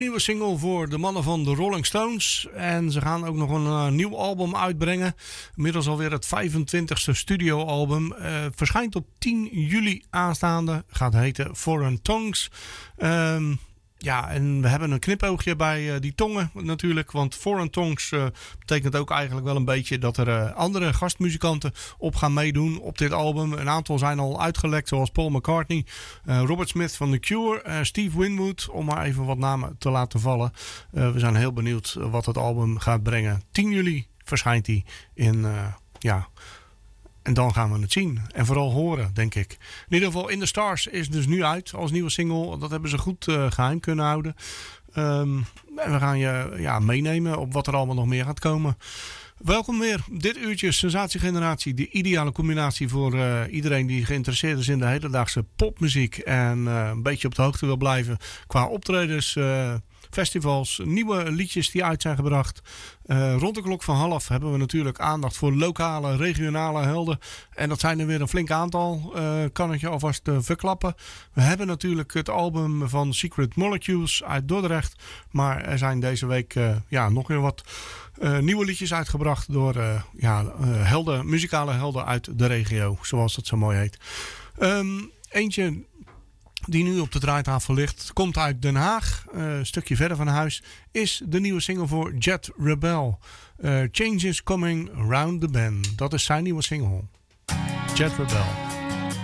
Nieuwe single voor de mannen van de Rolling Stones. En ze gaan ook nog een nieuw album uitbrengen. Inmiddels alweer het 25e studioalbum. Verschijnt op 10 juli aanstaande. Gaat heten Foreign Tongues. Ja, en we hebben een knipoogje bij die tongen natuurlijk. Want Foreign Tongues betekent ook eigenlijk wel een beetje dat er andere gastmuzikanten op gaan meedoen op dit album. Een aantal zijn al uitgelekt, zoals Paul McCartney, Robert Smith van The Cure, Steve Winwood, om maar even wat namen te laten vallen. We zijn heel benieuwd wat het album gaat brengen. 10 juli verschijnt hij in, en dan gaan we het zien. En vooral horen, denk ik. In ieder geval In The Stars is dus nu uit als nieuwe single. Dat hebben ze goed geheim kunnen houden. En we gaan je meenemen op wat er allemaal nog meer gaat komen. Welkom weer. Dit uurtje Sensatiegeneratie. De ideale combinatie voor iedereen die geïnteresseerd is in de hedendaagse popmuziek. En een beetje op de hoogte wil blijven qua optredens, festivals, nieuwe liedjes die uit zijn gebracht. Rond de klok van 11:30 hebben we natuurlijk aandacht voor lokale, regionale helden. En dat zijn er weer een flink aantal, kan ik je alvast verklappen. We hebben natuurlijk het album van Secret Molecules uit Dordrecht. Maar er zijn deze week nog weer wat nieuwe liedjes uitgebracht door helden, muzikale helden uit de regio, zoals dat zo mooi heet. Eentje die nu op de draaitafel ligt, komt uit Den Haag, een stukje verder van huis, is de nieuwe single voor Jet Rebel. Change is coming round the bend. Dat is zijn nieuwe single. Jet Rebel.